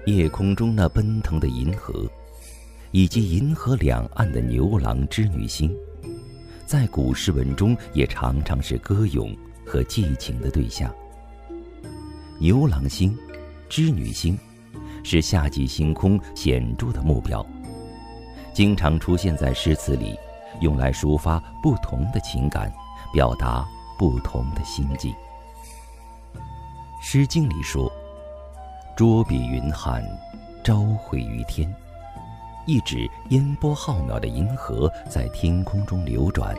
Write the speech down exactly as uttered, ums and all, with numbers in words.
夜空中那奔腾的银河，以及银河两岸的牛郎织女星，在古诗文中也常常是歌咏和寄情的对象。牛郎星、织女星是夏季星空显著的目标，经常出现在诗词里，用来抒发不同的情感，表达不同的心境。诗经里说：捉彼云汉，朝会于天，意指烟波浩渺的银河在天空中流转，